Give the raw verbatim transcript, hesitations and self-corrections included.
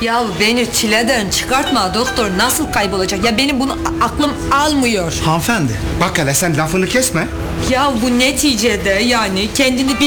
Ya beni çileden çıkartma doktor, nasıl kaybolacak? Ya benim bunu a- aklım almıyor. Hanımefendi. Bak hele sen lafını kesme. Ya bu neticede yani kendini bir